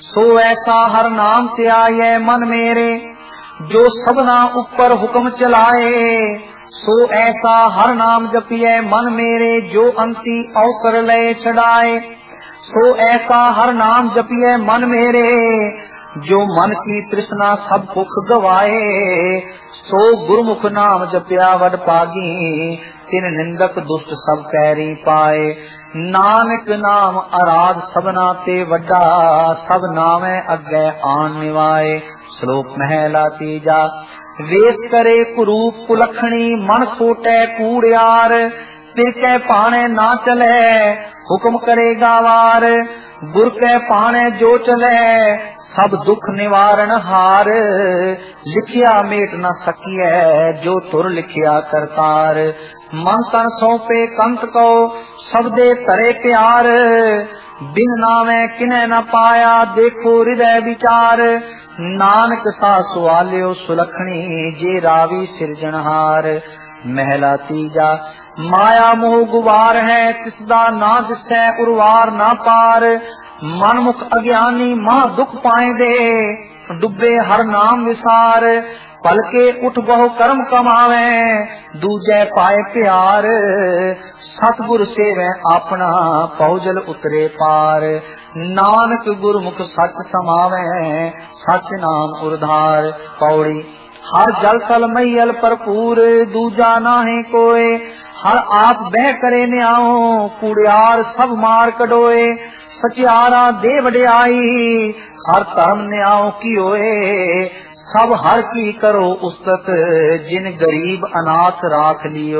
सो ऐसा हर नाम त्याये मन मेरे, जो सबना ऊपर हुक्म चलाए। सो ऐसा हर नाम जपिए मन मेरे, जो अंति अवसर ले छड़ाए। सो ऐसा हर नाम जपिए मन मेरे, जो मन की तृष्णा सब भुख गवाए। सो गुरमुख नाम जपिया वड पागी, तिन निंदक दुष्ट सब पैरी पाए। नानक नाम आराध सबना ते वड्डा, सब नामे अगे आन निवाए। श्लोक महला तीजा। वेश करे कुरूप कुलखणी, मन खोटे कूड़ियार। फिर कै पाने ना चले, हुक्म करेगा वार। गुर कै पाने जो चले, सब दुख निवारण हार। लिखिया मेट न सकिए, जो तुर लिखिया करतार। मन तन सौंपे कंत को, सबदे तरे प्यार। बिन नामे किने न पाया, देखो हृदय विचार। नानक सा सुआल्यो सुलखणी, जे रावी सिरजनहार। महला तीजा। माया मोह गुबार है, तिसदा ना दिसै उर्वार ना पार। मनमुख अज्ञानी महा दुख पाएंदे, डुबे हर नाम विसार। पलके उठ बहु कर्म कमावे, दूजे पाए प्यार। सतगुर सेवे अपना, पौजल उतरे पार। नानक गुरमुख सच समावे, सच नाम उधार। पौड़ी। हर जल थल मैयल भरपूर, दूजा नाहे कोय। हर आप बह करे न्याओ, कूड़ियार सब मार कढोए। सचियारा दे वड्याई, हर धर्म न्याओ की होए। सब हर की करो उस्तत, जिन गरीब अनाथ राख लियो।